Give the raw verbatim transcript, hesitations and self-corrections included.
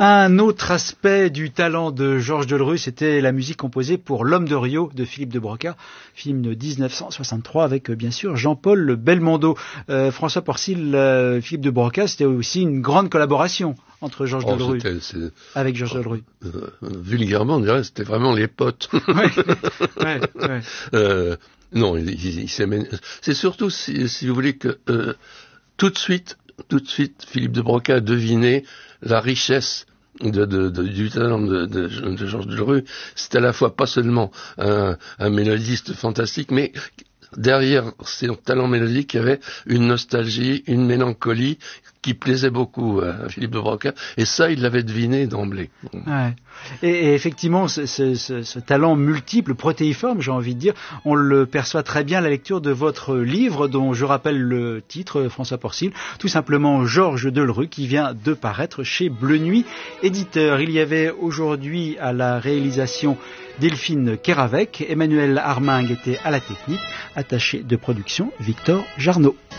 Un autre aspect du talent de Georges Delerue, c'était la musique composée pour L'Homme de Rio de Philippe de Broca, film de dix-neuf cent soixante-trois avec bien sûr Jean-Paul Belmondo. Euh, François Porcil, euh, Philippe de Broca, c'était aussi une grande collaboration entre Georges oh, Delerue avec Georges Delerue. Euh, euh, vulgairement, on dirait c'était vraiment les potes. Ouais, ouais, ouais. Euh, non, il, il, il c'est surtout, si, si vous voulez, que euh, tout de suite, tout de suite, Philippe de Broca a deviné la richesse De, de, de, du talent de, de, de Georges Delerue. C'est à la fois pas seulement un, un mélodiste fantastique, mais derrière ses talents mélodiques, il y avait une nostalgie, une mélancolie qui plaisait beaucoup à Philippe de Broca, et ça, il l'avait deviné d'emblée. Ouais. Et, et effectivement, ce, ce, ce, ce talent multiple, protéiforme, j'ai envie de dire, on le perçoit très bien à la lecture de votre livre, dont je rappelle le titre, François Porcil, tout simplement Georges Delerue, qui vient de paraître chez Bleu Nuit éditeur. Il y avait aujourd'hui à la réalisation Delphine Keravec, Emmanuel Armingue était à la technique, attaché de production Victor Jarnot.